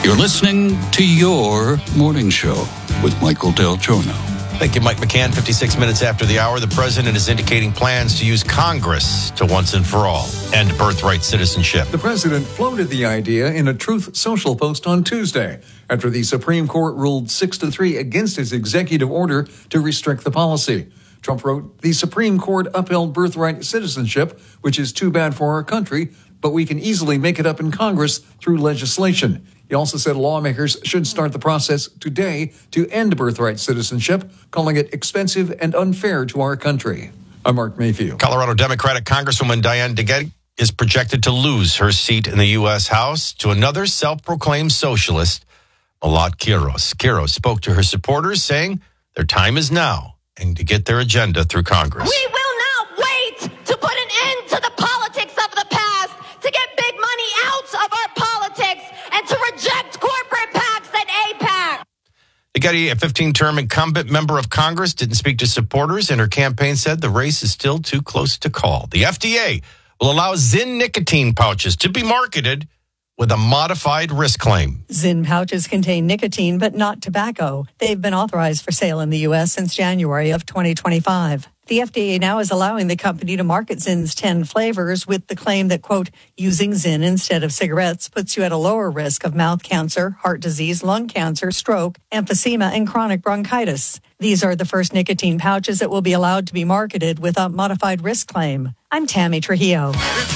You're listening to Your Morning Show with Michael Del Giorno. Thank you, Mike McCann. 56 minutes after the hour, the president is indicating plans to use Congress to once and for all end birthright citizenship. The president floated the idea in a Truth Social post on Tuesday after the Supreme Court ruled 6-3 against his executive order to restrict the policy. Trump wrote, "The Supreme Court upheld birthright citizenship, which is too bad for our country, but we can easily make it up in Congress through legislation." He also said lawmakers should start the process today to end birthright citizenship, calling it expensive and unfair to our country. I'm Mark Mayfield. Colorado Democratic Congresswoman Diane DeGette is projected to lose her seat in the U.S. House to another self-proclaimed socialist, Malat Quiroz. Quiroz spoke to her supporters, saying their time is now and to get their agenda through Congress. We will not wait to put an end to the politics of the past, to get big money out of our politics, and to reject corporate PACs and AIPAC. DeGette, a 15-term incumbent member of Congress, didn't speak to supporters, and her campaign said the race is still too close to call. The FDA will allow Zyn nicotine pouches to be marketed with a modified risk claim. Zyn pouches contain nicotine, but not tobacco. They've been authorized for sale in the U.S. since January of 2025. The FDA now is allowing the company to market Zyn's 10 flavors with the claim that, quote, using Zyn instead of cigarettes puts you at a lower risk of mouth cancer, heart disease, lung cancer, stroke, emphysema, and chronic bronchitis. These are the first nicotine pouches that will be allowed to be marketed with a modified risk claim. I'm Tammy Trujillo.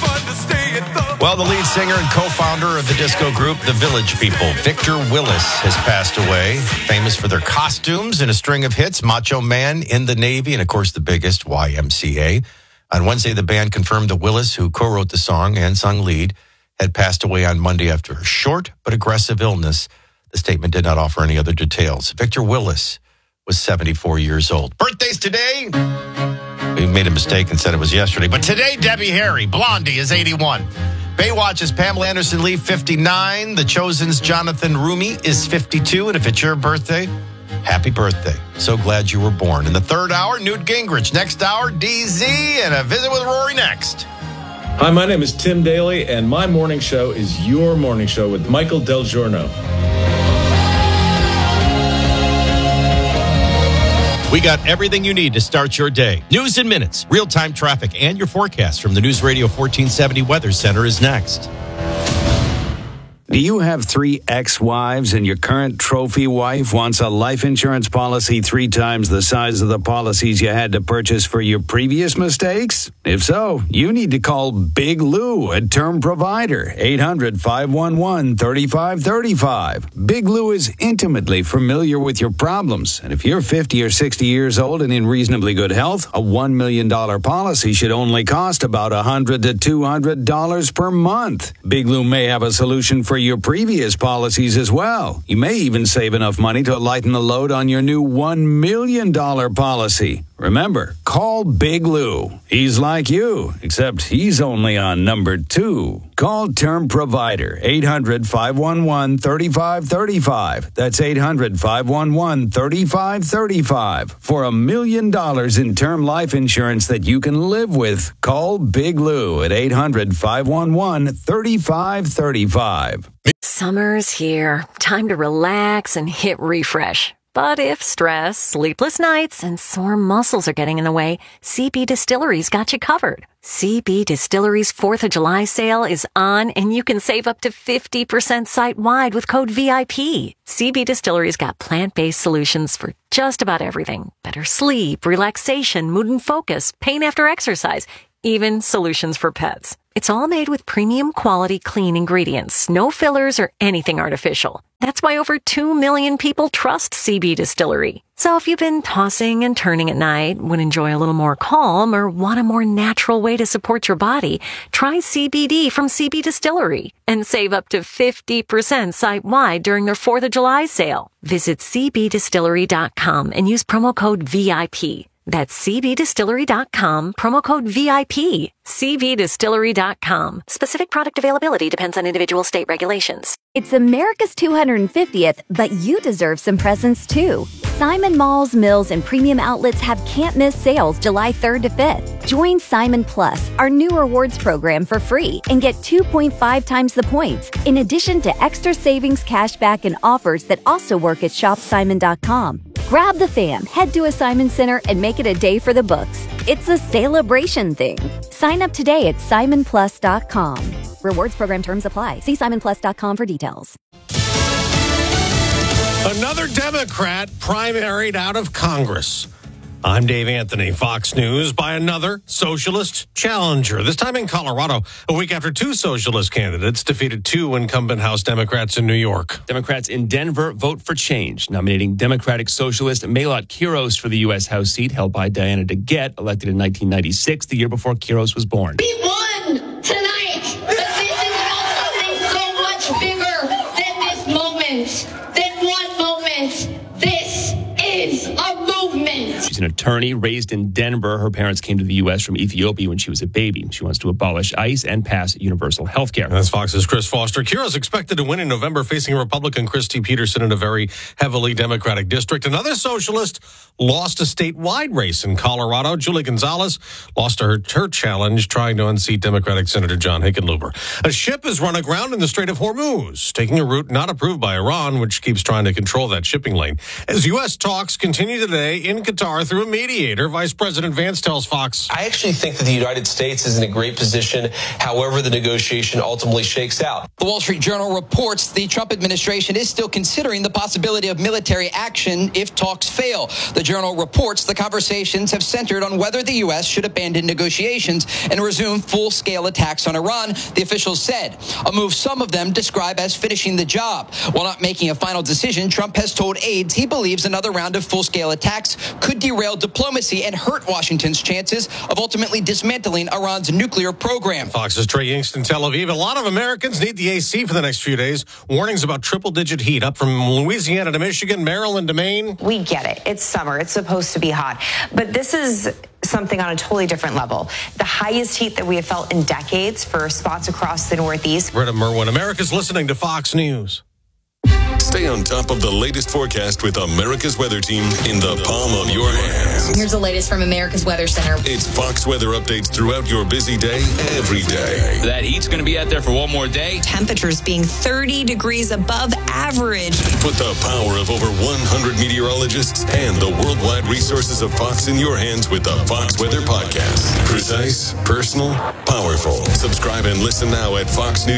Well, the lead singer and co-founder of the disco group, The Village People, Victor Willis, has passed away. Famous for their costumes and a string of hits, Macho Man, In the Navy, and, of course, the biggest, YMCA. On Wednesday, the band confirmed that Willis, who co-wrote the song and sung lead, had passed away on Monday after a short but aggressive illness. The statement did not offer any other details. Victor Willis was 74 years old. Birthdays today? We made a mistake and said it was yesterday. But today, Debbie Harry, Blondie, is 81. Baywatch's Pamela Anderson-Lee, 59. The Chosen's Jonathan Rumi is 52. And if it's your birthday, happy birthday. So glad you were born. In the third hour, Newt Gingrich. Next hour, DZ, and a visit with Rory next. Hi, my name is Tim Daly, and my morning show is Your Morning Show with Michael Del Giorno. We got everything you need to start your day. News in minutes, real-time traffic, and your forecast from the News Radio 1470 Weather Center is next. Do you have 3 ex-wives and your current trophy wife wants a life insurance policy 3 times the size of the policies you had to purchase for your previous mistakes? If so, you need to call Big Lou at Term Provider, 800-511-3535. Big Lou is intimately familiar with your problems, and if you're 50 or 60 years old and in reasonably good health, a $1 million policy should only cost about $100 to $200 per month. Big Lou may have a solution for your previous policies as well. You may even save enough money to lighten the load on your new $1 million policy. Remember, call Big Lou. He's like you, except he's only on number 2. Call Term Provider, 800-511-3535. That's 800-511-3535. For $1 million in term life insurance that you can live with, call Big Lou at 800-511-3535. Summer's here. Time to relax and hit refresh. But if stress, sleepless nights, and sore muscles are getting in the way, CB Distillery's got you covered. CB Distillery's 4th of July sale is on, and you can save up to 50% site-wide with code VIP. CB Distillery's got plant-based solutions for just about everything. Better sleep, relaxation, mood and focus, pain after exercise, even solutions for pets. It's all made with premium quality clean ingredients, no fillers or anything artificial. That's why over 2 million people trust CB Distillery. So if you've been tossing and turning at night, would enjoy a little more calm, or want a more natural way to support your body, try CBD from CB Distillery and save up to 50% site-wide during their 4th of July sale. Visit cbdistillery.com and use promo code VIP. That's cbdistillery.com, promo code VIP. cbdistillery.com. Specific product availability depends on individual state regulations. It's America's 250th, but you deserve some presents too. Simon Malls, Mills, and premium outlets have can't-miss sales July 3rd to 5th. Join Simon Plus, our new rewards program, for free and get 2.5 times the points, in addition to extra savings, cashback, and offers that also work at shopsimon.com. Grab the fam, head to a Simon Center, and make it a day for the books. It's a celebration thing. Sign up today at simonplus.com. Rewards program terms apply. See simonplus.com for details. Another Democrat primaried out of Congress. I'm Dave Anthony, Fox News, by another socialist challenger, this time in Colorado, a week after two socialist candidates defeated two incumbent House Democrats in New York. Democrats in Denver vote for change, nominating Democratic socialist Mayotte Quiros for the U.S. House seat held by Diana DeGette, elected in 1996, the year before Quiros was born. We won tonight, but this is about something so much bigger than this moment, than one moment. This is a movement. She's an attorney raised in Denver. Her parents came to the U.S. from Ethiopia when she was a baby. She wants to abolish ICE and pass universal health care. That's Fox's Chris Foster. Quiros expected to win in November, facing Republican Christy Peterson in a very heavily Democratic district. Another socialist lost a statewide race in Colorado. Julie Gonzalez lost her challenge trying to unseat Democratic Senator John Hickenlooper. A ship has run aground in the Strait of Hormuz, taking a route not approved by Iran, which keeps trying to control that shipping lane. As U.S. talks continue today in Qatar through a mediator, Vice President Vance tells Fox. I actually think that the United States is in a great position, however the negotiation ultimately shakes out. The Wall Street Journal reports the Trump administration is still considering the possibility of military action if talks fail. The Journal reports the conversations have centered on whether the U.S. should abandon negotiations and resume full-scale attacks on Iran, the officials said, a move some of them describe as finishing the job. While not making a final decision, Trump has told aides he believes another round of full-scale attacks could derail diplomacy and hurt Washington's chances of ultimately dismantling Iran's nuclear program. Fox's Trey Yingst in Tel Aviv. A lot of Americans need the AC for the next few days. Warnings about triple-digit heat up from Louisiana to Michigan, Maryland to Maine. We get it. It's summer. It's supposed to be hot. But this is something on a totally different level. The highest heat that we have felt in decades for spots across the Northeast. Britta Merwin, America's listening to Fox News. Stay on top of the latest forecast with America's Weather Team in the palm of your hands. Here's the latest from America's Weather Center. It's Fox weather updates throughout your busy day, every day. That heat's going to be out there for one more day. Temperatures being 30 degrees above average. Put the power of over 100 meteorologists and the worldwide resources of Fox in your hands with the Fox Weather Podcast. Precise, personal, powerful. Subscribe and listen now at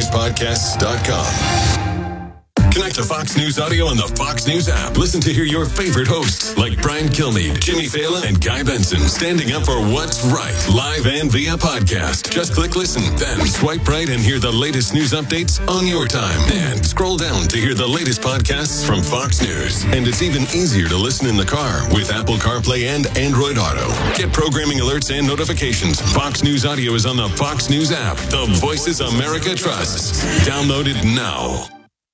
foxnewspodcasts.com. Connect to Fox News Audio on the Fox News app. Listen to hear your favorite hosts like Brian Kilmeade, Jimmy Fallon, and Guy Benson standing up for what's right, live and via podcast. Just click listen, then swipe right and hear the latest news updates on your time. And scroll down to hear the latest podcasts from Fox News. And it's even easier to listen in the car with Apple CarPlay and Android Auto. Get programming alerts and notifications. Fox News Audio is on the Fox News app. The voices America trusts. Download it now.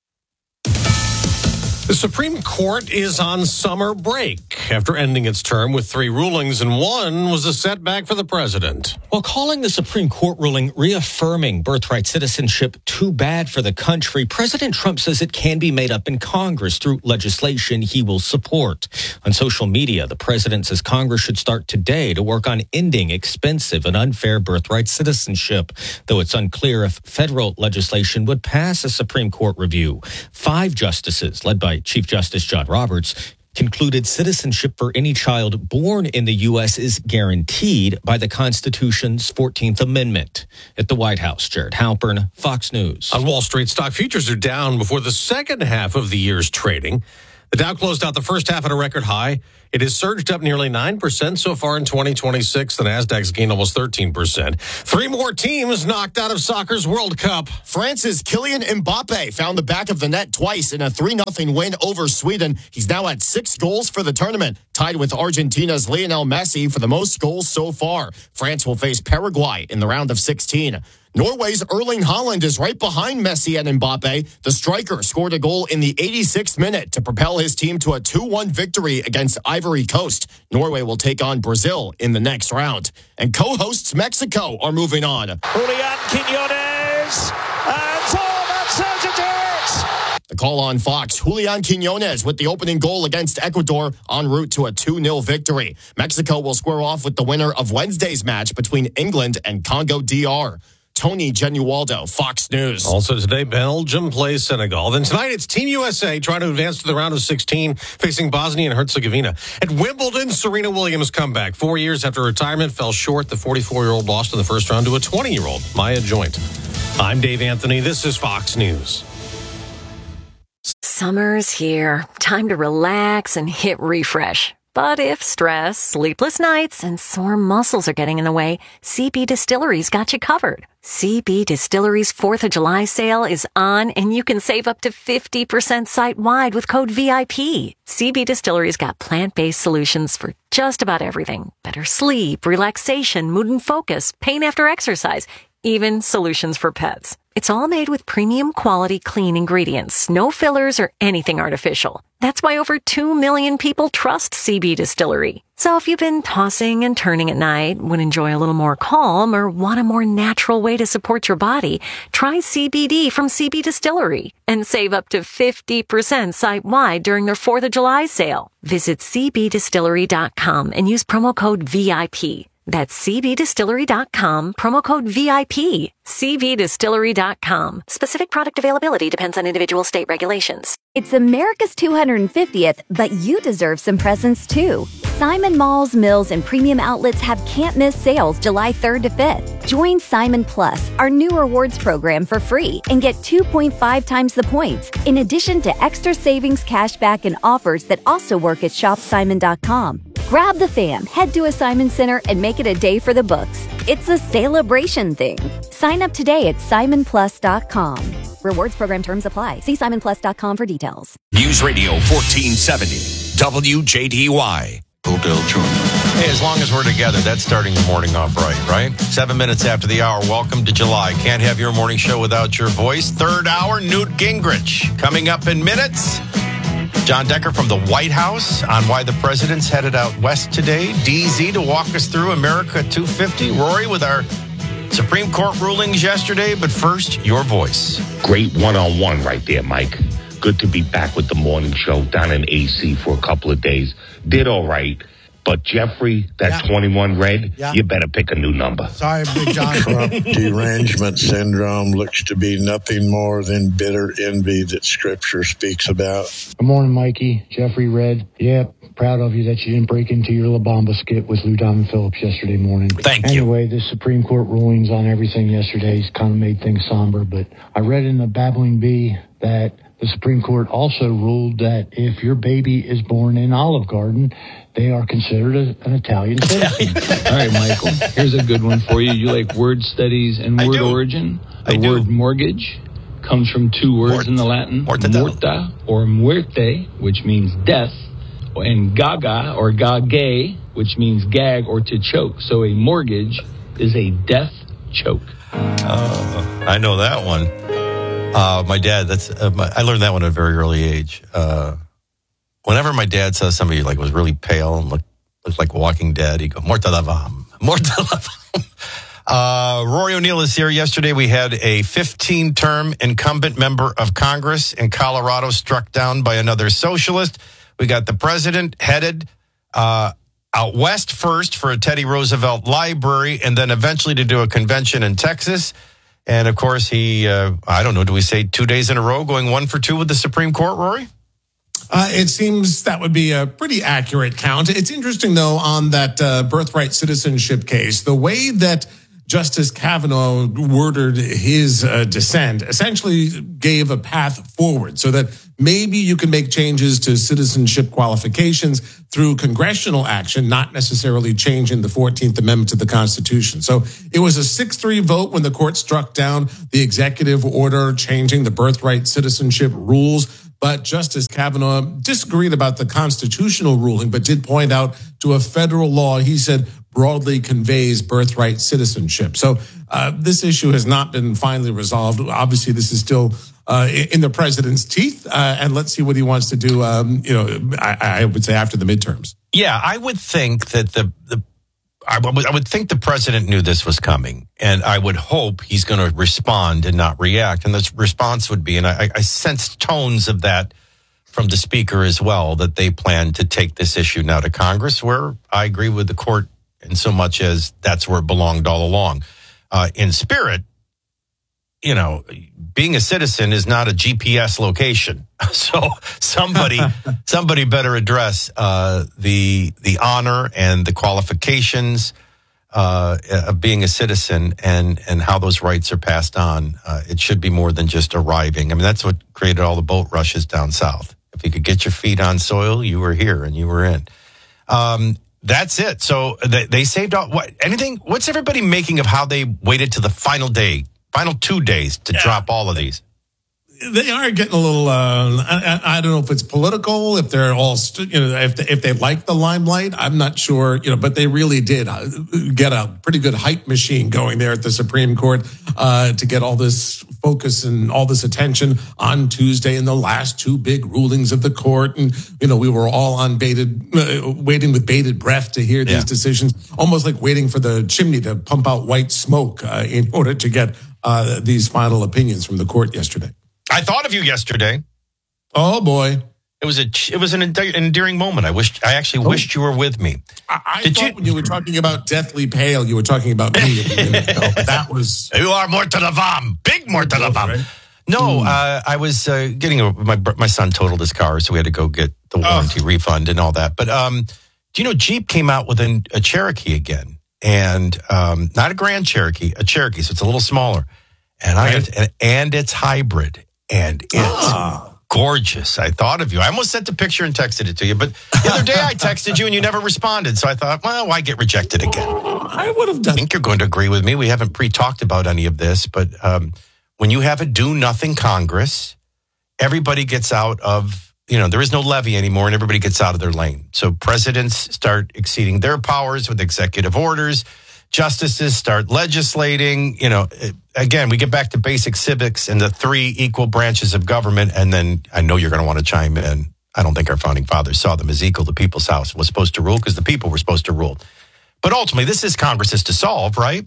The Supreme Court is on summer break after ending its term with 3 rulings, and one was a setback for the president. While calling the Supreme Court ruling reaffirming birthright citizenship too bad for the country, President Trump says it can be made up in Congress through legislation he will support. On social media, the president says Congress should start today to work on ending expensive and unfair birthright citizenship, though it's unclear if federal legislation would pass a Supreme Court review. 5 justices, led by Chief Justice John Roberts, concluded citizenship for any child born in the U.S. is guaranteed by the Constitution's 14th Amendment. At the White House, Jared Halpern, Fox News. On Wall Street, stock futures are down before the second half of the year's trading. The Dow closed out the first half at a record high. It has surged up nearly 9% so far in 2026. The Nasdaq's gained almost 13%. 3 more teams knocked out of soccer's World Cup. France's Kylian Mbappe found the back of the net twice in a 3-0 win over Sweden. He's now at 6 goals for the tournament, tied with Argentina's Lionel Messi for the most goals so far. France will face Paraguay in the round of 16. Norway's Erling Haaland is right behind Messi and Mbappe. The striker scored a goal in the 86th minute to propel his team to a 2-1 victory against Ivory Coast. Norway will take on Brazil in the next round. And co-hosts Mexico are moving on. Julian Quiñones, and that searches it! The call on Fox, Julian Quiñones with the opening goal against Ecuador en route to a 2-0 victory. Mexico will square off with the winner of Wednesday's match between England and Congo DR. Tony Genualdo, Fox News. Also today, Belgium plays Senegal. Then tonight, it's Team USA trying to advance to the round of 16, facing Bosnia and Herzegovina. At Wimbledon, Serena Williams' comeback. 4 years after retirement, fell short. The 44-year-old lost in the first round to a 20-year-old, Maya Joint. I'm Dave Anthony. This is Fox News. Summer's here. Time to relax and hit refresh. But if stress, sleepless nights, and sore muscles are getting in the way, CB Distillery's got you covered. CB Distillery's 4th of July sale is on, and you can save up to 50% site-wide with code VIP. CB Distillery's got plant-based solutions for just about everything. Better sleep, relaxation, mood and focus, pain after exercise, even solutions for pets. It's all made with premium quality clean ingredients, no fillers or anything artificial. That's why over 2 million people trust CB Distillery. So if you've been tossing and turning at night, would enjoy a little more calm, or want a more natural way to support your body, try CBD from CB Distillery and save up to 50% site-wide during their 4th of July sale. Visit cbdistillery.com and use promo code VIP. That's cbdistillery.com, promo code VIP. cbdistillery.com. Specific product availability depends on individual state regulations. It's America's 250th, but you deserve some presents too. Simon Malls, Mills, and Premium Outlets have can't-miss sales July 3rd to 5th. Join Simon Plus, our new rewards program, for free and get 2.5 times the points, in addition to extra savings, cashback, and offers that also work at shopsimon.com. Grab the fam, head to a Simon Center, and make it a day for the books. It's a celebration thing. Sign up today at simonplus.com. Rewards program terms apply. See simonplus.com for details. News Radio 1470, WJDY. Hey, as long as we're together, that's starting the morning off right? 7 minutes after the hour. Welcome to July. Can't have your morning show without your voice. Third hour, Newt Gingrich. Coming up in minutes, John Decker from the White House on why the president's headed out west today. DZ to walk us through America 250. Rory with our Supreme Court rulings yesterday. But first, your voice. Great one-on-one right there, Mike. Good to be back with the morning show down in AC for a couple of days. Did all right. But Jeffrey, that 21 red, you better pick a new number. Sorry, Big John. Trump derangement syndrome looks to be nothing more than bitter envy that Scripture speaks about. Good morning, Mikey. Jeffrey Red. Yeah, proud of you that you didn't break into your La Bamba skit with Lou Diamond Phillips yesterday morning. Thank you. Anyway, the Supreme Court rulings on everything yesterday kind of made things somber, but I read in the Babbling Bee that the Supreme Court also ruled that if your baby is born in Olive Garden, they are considered an Italian citizen. All right, Michael, here's a good one for you. You like word studies and word origin? The word mortgage comes from two words in the Latin, morta or muerte, which means death, and gaga or gage, which means gag or to choke. So a mortgage is a death choke. I know that one. My dad, I learned that one at a very early age. Whenever my dad saw somebody like was really pale and looked like Walking Dead, he'd go, Morta lavam. Rory O'Neill is here. Yesterday we had a 15-term incumbent member of Congress in Colorado struck down by another socialist. We got the president headed out west first for a Teddy Roosevelt library and then eventually to do a convention in Texas. And, of course, he, I don't know, do we say 2 days in a row going 1 for 2 with the Supreme Court, Rory? It seems that would be a pretty accurate count. It's interesting, though, on that birthright citizenship case, the way that Justice Kavanaugh worded his dissent essentially gave a path forward so that maybe you can make changes to citizenship qualifications through congressional action, not necessarily changing the 14th Amendment to the Constitution. So it was a 6-3 vote when the court struck down the executive order changing the birthright citizenship rules. But Justice Kavanaugh disagreed about the constitutional ruling, but did point out to a federal law. He said broadly conveys birthright citizenship. So this issue has not been finally resolved. Obviously, this is still in the president's teeth, and let's see what he wants to do. I would say after the midterms. Yeah, I would think that I would think the president knew this was coming, and I would hope he's going to respond and not react. And the response would be, and I sensed tones of that from the speaker as well, that they plan to take this issue now to Congress, where I agree with the court in so much as that's where it belonged all along. In spirit, being a citizen is not a GPS location. So somebody better address the honor and the qualifications of being a citizen and how those rights are passed on. It should be more than just arriving. I mean, that's what created all the boat rushes down south. If you could get your feet on soil, you were here and you were in. That's it. So they saved all anything. What's everybody making of how they waited to the final 2 days to drop all of these? They are getting a little. I don't know if it's political, if they're all, if they like the limelight. I'm not sure, but they really did get a pretty good hype machine going there at the Supreme Court to get all this focus and all this attention on Tuesday and the last two big rulings of the court. And we were all on waiting with bated breath to hear these decisions, almost like waiting for the chimney to pump out white smoke in order to get these final opinions from the court yesterday. I thought of you yesterday. Oh boy, it was an endearing moment. I actually wished you were with me. I thought when you were talking about Deathly Pale, you were talking about me. That was you are Mortalavam, big Mortalavam. Right? No, I was getting my son totaled his car, so we had to go get the warranty refund and all that. But do you know Jeep came out with a Cherokee again, and not a Grand Cherokee, a Cherokee, so it's a little smaller, and it's hybrid. And it's gorgeous. I thought of you. I almost sent the picture and texted it to you. But the other day I texted you and you never responded. So I thought, well, why get rejected again? I would have done. I think you're going to agree with me. We haven't pre-talked about any of this. But when you have a do-nothing Congress, everybody gets out of, there is no levy anymore and everybody gets out of their lane. So presidents start exceeding their powers with executive orders. Justices start legislating, again, we get back to basic civics and the three equal branches of government. And then I know you're going to want to chime in. I don't think our founding fathers saw them as equal. The people's house was supposed to rule because the people were supposed to rule. But ultimately, this is Congress's to solve, right?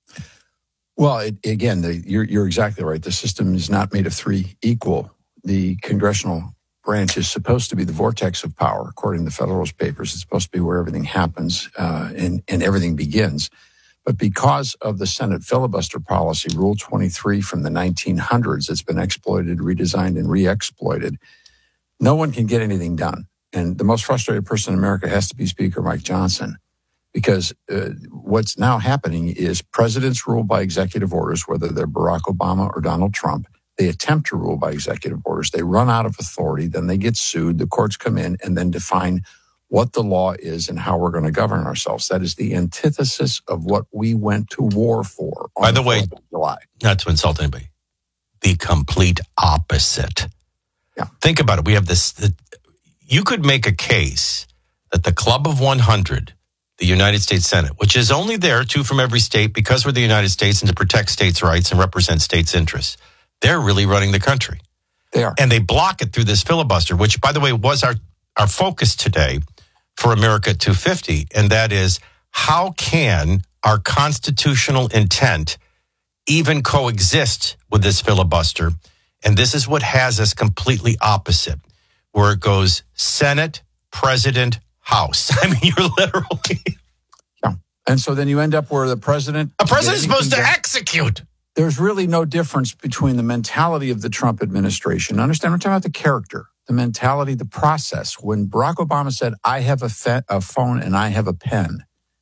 Well, you're exactly right. The system is not made of three equal. The congressional branch is supposed to be the vortex of power, according to the Federalist Papers. It's supposed to be where everything happens and everything begins. But because of the Senate filibuster policy, Rule 23 from the 1900s, it's been exploited, redesigned, and re-exploited. No one can get anything done. And the most frustrated person in America has to be Speaker Mike Johnson, because what's now happening is presidents rule by executive orders, whether they're Barack Obama or Donald Trump. They attempt to rule by executive orders. They run out of authority. Then they get sued. The courts come in and then define what the law is and how we're going to govern ourselves. That is the antithesis of what we went to war for. By the way, July. Not to insult anybody, the complete opposite. Yeah. Think about it. We have this. You could make a case that the Club of 100, the United States Senate, which is only there, 2 from every state, because we're the United States and to protect states' rights and represent states' interests, they're really running the country. They are. And they block it through this filibuster, which, by the way, was our focus today for America 250, and that is, how can our constitutional intent even coexist with this filibuster? And this is what has us completely opposite, where it goes Senate, President, House. I mean, you're literally... Yeah. And so then you end up where the president... A president's supposed to execute. There's really no difference between the mentality of the Trump administration. Understand, we're talking about the character, the mentality, the process. When Barack Obama said, I have a phone and I have a pen,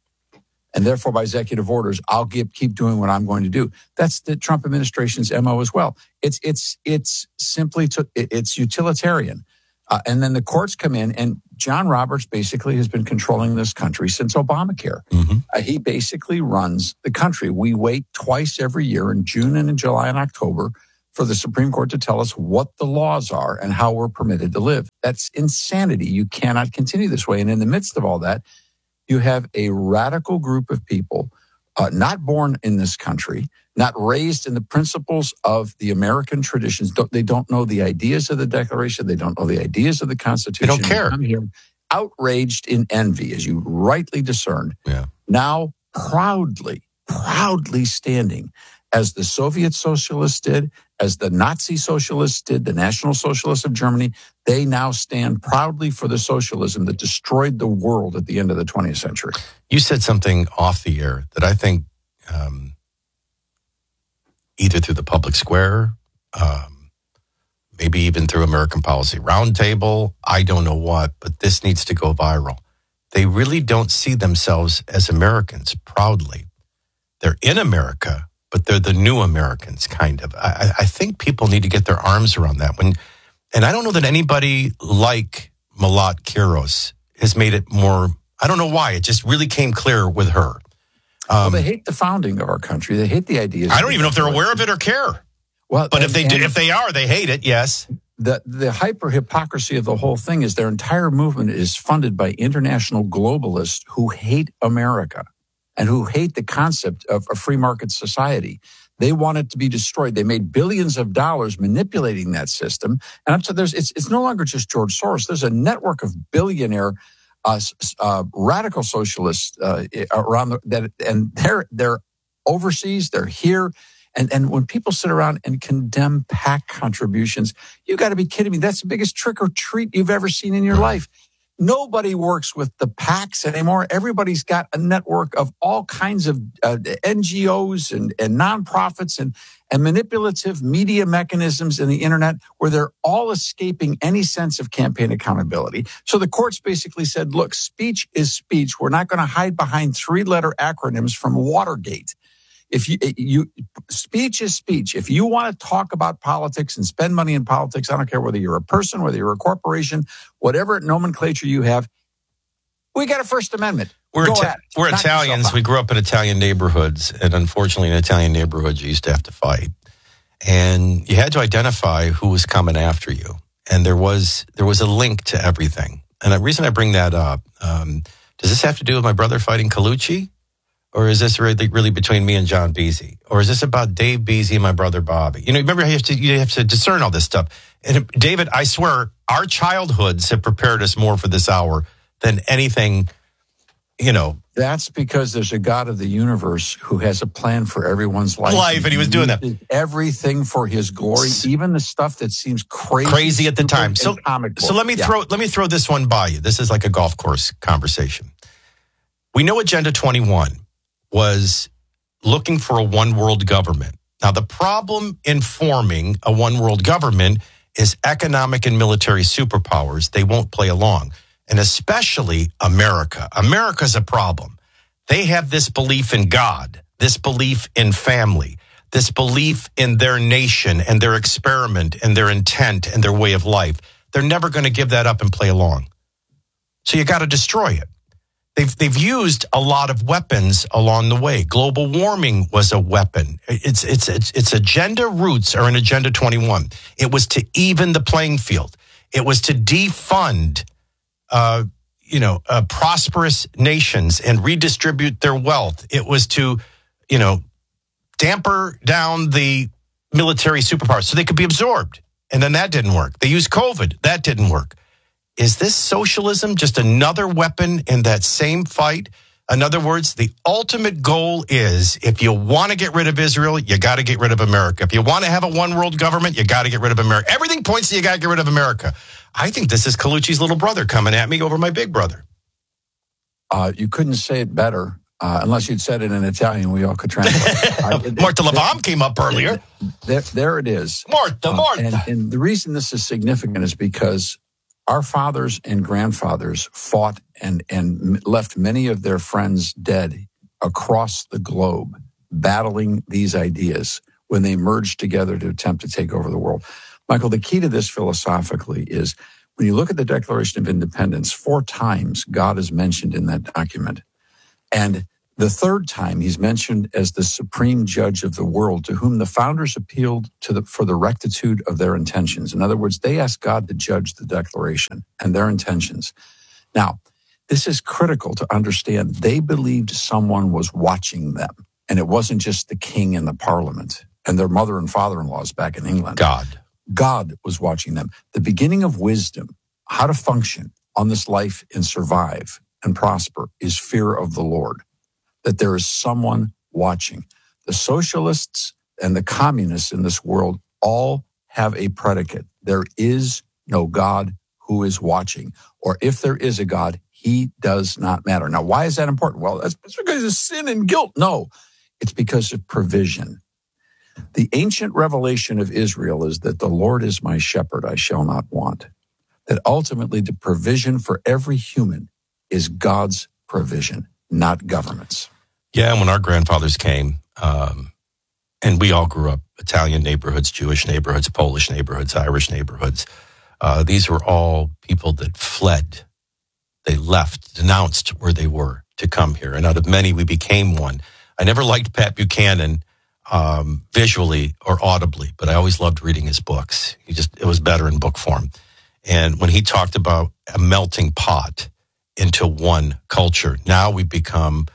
and therefore by executive orders, I'll keep doing what I'm going to do. That's the Trump administration's MO as well. It's simply, it's utilitarian. And then the courts come in, and John Roberts basically has been controlling this country since Obamacare. Mm-hmm. He basically runs the country. We wait twice every year, in June and in July and October, for the Supreme Court to tell us what the laws are and how we're permitted to live. That's insanity. You cannot continue this way. And in the midst of all that, You have a radical group of people not born in this country, not raised in the principles of the American traditions. They don't know the ideas of the Declaration. They don't know the ideas of the Constitution. They don't care. I'm here outraged in envy, as you rightly discerned. Yeah. Now proudly standing, as the Soviet socialists did, as the Nazi socialists did, the National Socialists of Germany, they now stand proudly for the socialism that destroyed the world at the end of the 20th century. You said something off the air that I think either through the public square, maybe even through American Policy Roundtable, I don't know what, but this needs to go viral. They really don't see themselves as Americans proudly. They're in America, but they're the new Americans, kind of. I think people need to get their arms around that. And I don't know that anybody like Malat Kiros has made it more, I don't know why. It just really came clear with her. Well, they hate the founding of our country. They hate the ideas. I don't even know if they're aware of it or care. Well, but if they are, they hate it, yes. The hyper-hypocrisy of the whole thing is their entire movement is funded by international globalists who hate America and who hate the concept of a free market society. They want it to be destroyed. They made billions of dollars manipulating that system. And it's no longer just George Soros. There's a network of billionaire radical socialists around and they're overseas. They're here. And when people sit around and condemn PAC contributions, you got to be kidding me. That's the biggest trick or treat you've ever seen in your life. Nobody works with the PACs anymore. Everybody's got a network of all kinds of NGOs and nonprofits and manipulative media mechanisms in the internet where they're all escaping any sense of campaign accountability. So the courts basically said, look, speech is speech. We're not going to hide behind 3-letter acronyms from Watergate. If speech is speech. If you want to talk about politics and spend money in politics, I don't care whether you're a person, whether you're a corporation, whatever nomenclature you have, we got a First Amendment. We're Italians. We grew up in Italian neighborhoods, and unfortunately, in Italian neighborhoods, you used to have to fight, and you had to identify who was coming after you, and there was a link to everything. And the reason I bring that up, does this have to do with my brother fighting Colucci? Or is this really between me and John Beasy? Or is this about Dave Beasy and my brother Bobby? You know, remember you have to discern all this stuff. And David, I swear, our childhoods have prepared us more for this hour than anything, you know. That's because there's a God of the universe who has a plan for everyone's life. And he was doing that. Everything for his glory, even the stuff that seems crazy at the time. So let me throw this one by you. This is like a golf course conversation. We know Agenda 21 was looking for a one world government. Now, the problem in forming a one world government is economic and military superpowers. They won't play along. And especially America. America's a problem. They have this belief in God, this belief in family, this belief in their nation and their experiment and their intent and their way of life. They're never going to give that up and play along. So you got to destroy it. They've used a lot of weapons along the way. Global warming was a weapon. Its agenda roots are in Agenda 21. It was to even the playing field. It was to defund, prosperous nations and redistribute their wealth. It was to, damper down the military superpowers so they could be absorbed. And then that didn't work. They used COVID. That didn't work. Is this socialism just another weapon in that same fight? In other words, the ultimate goal is if you want to get rid of Israel, you got to get rid of America. If you want to have a one world government, you got to get rid of America. Everything points to you got to get rid of America. I think this is Colucci's little brother coming at me over my big brother. You couldn't say it better unless you'd said it in Italian. We all could translate. Marta Lavam came up earlier. There it is. Marta. And the reason this is significant is because our fathers and grandfathers fought and left many of their friends dead across the globe, battling these ideas when they merged together to attempt to take over the world. Michael, the key to this philosophically is when you look at the Declaration of Independence, 4 times God is mentioned in that document. And the 3rd time he's mentioned as the supreme judge of the world to whom the founders appealed for the rectitude of their intentions. In other words, they asked God to judge the Declaration and their intentions. Now, This is critical to understand. They believed someone was watching them, and it wasn't just the king and the parliament and their mother and father-in-laws back in England. God was watching them. The beginning of wisdom, how to function on this life and survive and prosper, is fear of the Lord, that there is someone watching. The socialists and the communists in this world all have a predicate. There is no God who is watching, or if there is a God, he does not matter. Now, why is that important? Well, that's because of sin and guilt. No, it's because of provision. The ancient revelation of Israel is that the Lord is my shepherd, I shall not want. That ultimately the provision for every human is God's provision, not government's. Yeah, and when our grandfathers came, and we all grew up, Italian neighborhoods, Jewish neighborhoods, Polish neighborhoods, Irish neighborhoods, these were all people that fled. They left, denounced where they were to come here. And out of many, we became one. I never liked Pat Buchanan visually or audibly, but I always loved reading his books. It was better in book form. And when he talked about a melting pot into one culture, now we've become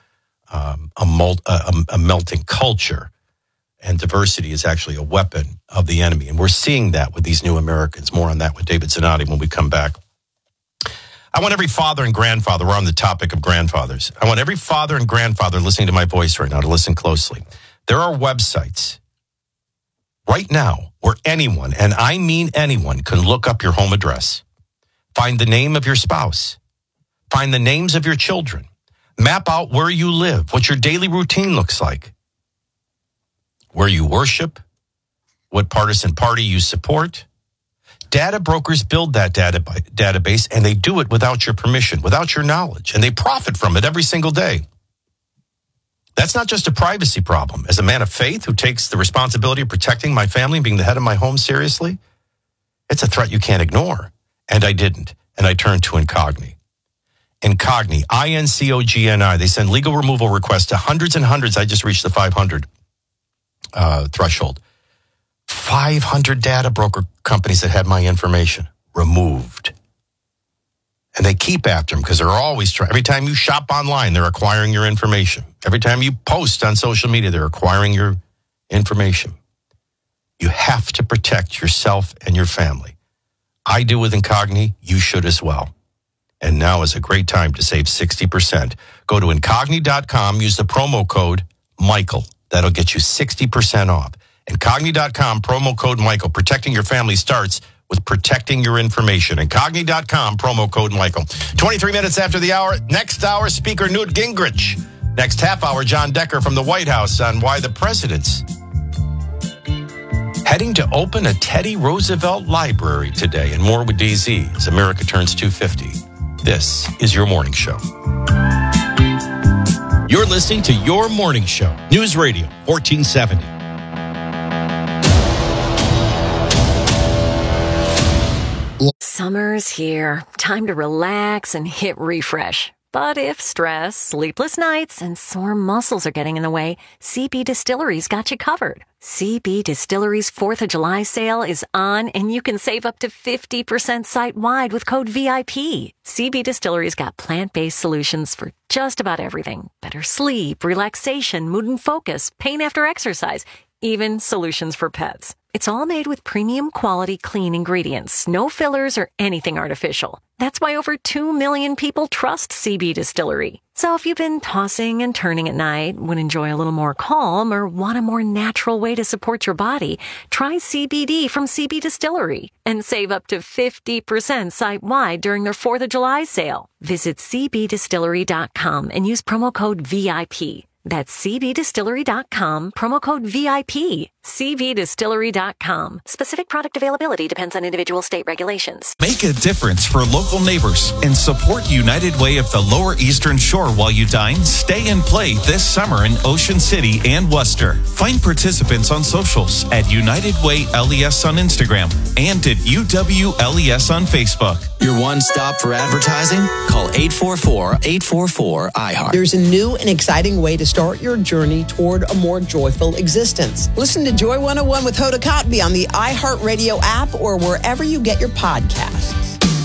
a melting culture, and diversity is actually a weapon of the enemy. And we're seeing that with these new Americans. More on that with David Zanotti when we come back. I want every father and grandfather, we're on the topic of grandfathers. I want every father and grandfather listening to my voice right now to listen closely. There are websites right now where anyone, and I mean anyone, can look up your home address, find the name of your spouse, find the names of your children, map out where you live, what your daily routine looks like, where you worship, what partisan party you support. Data brokers build that database, and they do it without your permission, without your knowledge, and they profit from it every single day. That's not just a privacy problem. As a man of faith who takes the responsibility of protecting my family and being the head of my home seriously, it's a threat you can't ignore. And I didn't, and I turned to Incogni. Incogni, INCOGNI. They send legal removal requests to hundreds and hundreds. I just reached the 500 threshold. 500 data broker companies that had my information removed. And they keep after them because they're always trying. Every time you shop online, they're acquiring your information. Every time you post on social media, they're acquiring your information. You have to protect yourself and your family. I do with Incogni. You should as well. And now is a great time to save 60%. Go to Incogni.com, use the promo code Michael. That'll get you 60% off. Incogni.com, promo code Michael. Protecting your family starts with protecting your information. Incogni.com, promo code Michael. 23 minutes after the hour. Next hour, Speaker Newt Gingrich. Next half hour, John Decker from the White House on why the president's heading to open a Teddy Roosevelt library today. And more with DZ as America turns 250. This is Your Morning Show. You're listening to Your Morning Show. News Radio 1470. Summer's here. Time to relax and hit refresh. But if stress, sleepless nights, and sore muscles are getting in the way, CB Distillery's got you covered. CB Distillery's 4th of July sale is on, and you can save up to 50% site-wide with code VIP. CB Distillery's got plant-based solutions for just about everything. Better sleep, relaxation, mood and focus, pain after exercise, even solutions for pets. It's all made with premium quality clean ingredients, no fillers or anything artificial. That's why over 2 million people trust CB Distillery. So if you've been tossing and turning at night, would enjoy a little more calm, or want a more natural way to support your body, try CBD from CB Distillery and save up to 50% site-wide during their 4th of July sale. Visit cbdistillery.com and use promo code VIP. That's cbdistillery.com, promo code VIP. cbdistillery.com. Specific product availability depends on individual state regulations. Make a difference for local neighbors and support United Way of the Lower Eastern Shore while you dine, stay, and play this summer in Ocean City and Worcester. Find participants on socials at United Way LES on Instagram and at UWLES on Facebook. Your one stop for advertising? Call 844-844-IHEART. There's a new and exciting way to start your journey toward a more joyful existence. Listen to Joy 101 with Hoda Kotb on the iHeartRadio app or wherever you get your podcasts.